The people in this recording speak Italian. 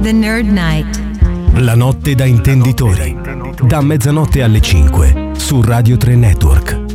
The Nerd Night. La notte da intenditori. Da mezzanotte alle 5 su Radio 3 Network.